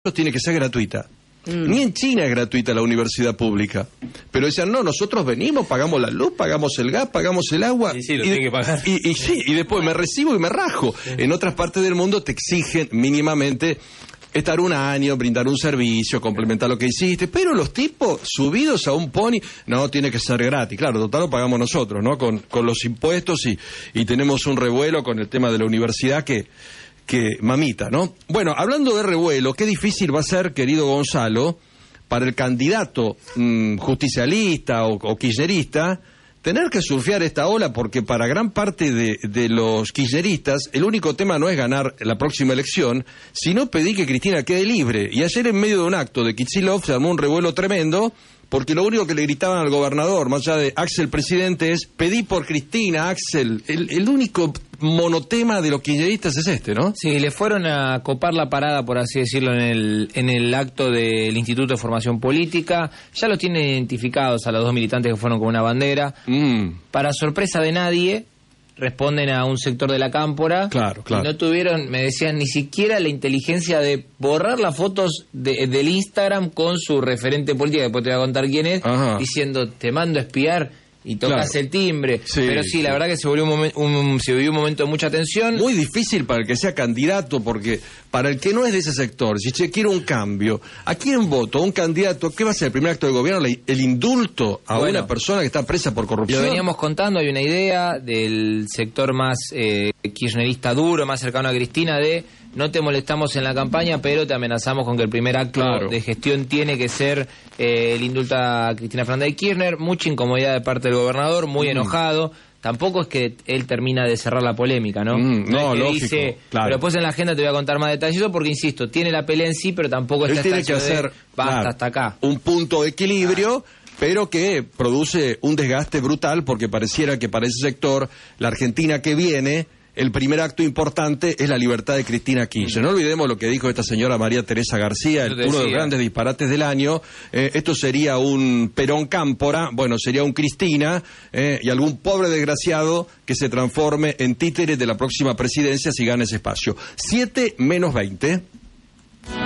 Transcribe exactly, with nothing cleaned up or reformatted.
tiene que ser gratuita. Mm. Ni en China es gratuita la universidad pública. Pero decían, no, nosotros venimos, pagamos la luz, pagamos el gas, pagamos el agua. Sí, sí, lo y, tiene que pagar. Y, y, sí, y después me recibo y me rajo. Sí. En otras partes del mundo te exigen mínimamente estar un año, brindar un servicio, complementar lo que hiciste, pero los tipos subidos a un pony, no, tiene que ser gratis. Claro, total lo pagamos nosotros, ¿no? Con, con los impuestos y, y tenemos un revuelo con el tema de la universidad que... que mamita, ¿no? Bueno, hablando de revuelo, qué difícil va a ser, querido Gonzalo, para el candidato mmm, justicialista o, o kirchnerista, tener que surfear esta ola, porque para gran parte de, de los kirchneristas, el único tema no es ganar la próxima elección, sino pedir que Cristina quede libre. Y ayer, en medio de un acto de Kicillof, se armó un revuelo tremendo, porque lo único que le gritaban al gobernador, más allá de Axel presidente, es pedí por Cristina, Axel. El, el único monotema de los kirchneristas es este, ¿no? Sí, le fueron a copar la parada, por así decirlo, en el, en el acto del Instituto de Formación Política. Ya los tienen identificados a los dos militantes que fueron con una bandera. Mm. Para sorpresa de nadie, responden a un sector de la cámpora. Claro, claro. Y no tuvieron, me decían, ni siquiera la inteligencia de borrar las fotos de, del Instagram con su referente política, después te voy a contar quién es, Ajá. diciendo, te mando a espiar y tocas claro. el timbre. Sí, pero sí, sí, la verdad que se volvió un, momen, un, se vivió un momento de mucha tensión. Muy difícil para el que sea candidato, porque para el que no es de ese sector, si se quiere un cambio, ¿a quién voto? ¿A un candidato? ¿Qué va a ser el primer acto de gobierno? ¿El indulto a bueno, una persona que está presa por corrupción? Lo veníamos contando, hay una idea del sector más eh, kirchnerista duro, más cercano a Cristina, de no te molestamos en la campaña, pero te amenazamos con que el primer acto claro. de gestión tiene que ser eh, el indulto a Cristina Fernández de Kirchner. Mucha incomodidad de parte del gobernador, muy mm. enojado. Tampoco es que él termina de cerrar la polémica, ¿no? Mm, no, no es que lógico, dice, claro. Pero después en la agenda te voy a contar más detalles, porque insisto, tiene la pelea en sí, pero tampoco está él tiene que hacer de, basta claro, hasta acá. Un punto de equilibrio, pero que produce un desgaste brutal, porque pareciera que para ese sector, la Argentina que viene, el primer acto importante es la libertad de Cristina Kirchner. No olvidemos lo que dijo esta señora María Teresa García, el, uno de los grandes disparates del año. Eh, esto sería un Perón Cámpora, bueno, sería un Cristina, eh, y algún pobre desgraciado que se transforme en títere de la próxima presidencia si gana ese espacio. siete menos veinte.